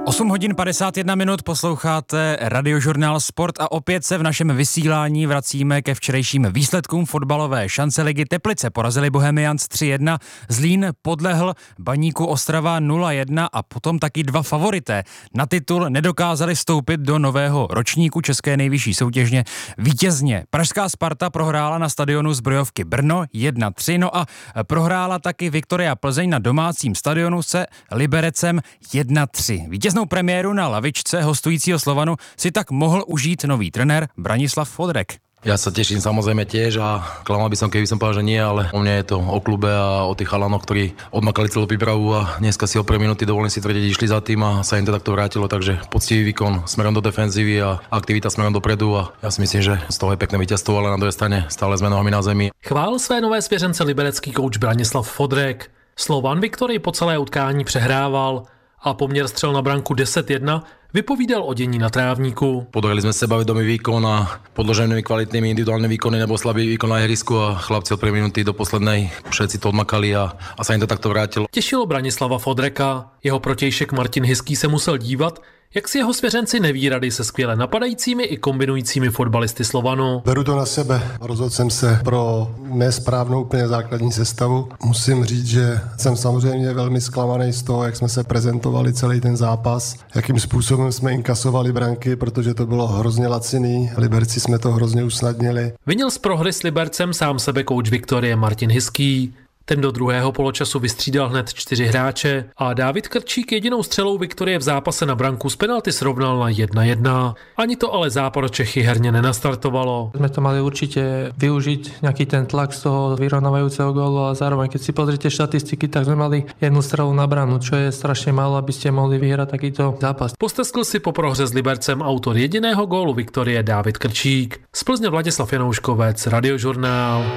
8 hodin 51 minut posloucháte Radiožurnál Sport a opět se v našem vysílání vracíme ke včerejším výsledkům fotbalové šance ligy. Teplice porazili Bohemians 3-1, Zlín podlehl Baníku Ostrava 0-1 a potom taky dva favorité na titul nedokázali vstoupit do nového ročníku české nejvyšší soutěžně vítězně. Pražská Sparta prohrála na stadionu Zbrojovky Brno 1-3, no a prohrála taky Viktoria Plzeň na domácím stadionu se Liberecem 1-3. Vítěznou premiéru na lavičce hostujícího Slovanu si tak mohl užít nový trenér Branislav Fodrek. Ja sa teším samozrejme tiež a klamal by som, keby som povedal, že nie, ale u mňa je to o klube a o tých chalanoch, ktorí odmakali celú prípravu a dneska si o prvé minúty, dovolím si tvrdiť, išli za tým a sa im to takto vrátilo, takže poctivý výkon smerom do defenzívy a aktivita smerom dopredu a ja si myslím, že z toho je pekné víťazstvo, ale na druhej strane stále sme nohami na zemi. Chválil své nové svěřence liberecký kouč Branislav Fodrek. Slovan Viktorii po celé utkání přehrával a poměr střel na branku 10-1 vypovídal o dění na trávníku. Podali sme sebavedomý výkon a podloženými kvalitnými individuálnymi výkony, nebo slabý výkon na ihrisku a chlapci od prvej minúty do poslednej všetci to odmakali a sa im to takto vrátilo. Těšilo Branislava Fodreka. Jeho protějšek Martin Hiský se musel dívat, jak si jeho svěřenci neví rady se skvěle napadajícími i kombinujícími fotbalisty Slovanu. Beru to na sebe. Rozhodl jsem se pro nesprávnou úplně základní sestavu. Musím říct, že jsem samozřejmě velmi zklamaný z toho, jak jsme se prezentovali celý ten zápas, jakým způsobem jsme inkasovali branky, protože to bylo hrozně laciný. Liberci jsme to hrozně usnadnili. Vinil z prohry s Libercem sám sebe kouč Viktorie Martin Hiský. Ten do druhého poločasu vystřídal hned 4 hráče a Dávid Krčík jedinou střelou Viktorie v zápase na branku z penalty srovnal na 1-1. Ani to ale Záporočechy herně nenastartovalo. Sme to mali určite využiť nejaký ten tlak z toho vyrovnávajúceho gólu a zároveň keď si pozrite štatistiky, tak sme mali jednu strelu na branu, čo je strašne málo, aby ste mohli vyhrať takýto zápas. Posteskl si po prohře s Libercem autor jediného gólu Viktorie Dávid Krčík. Z Plzně Vladislav Janouškovec, Radiožurnál.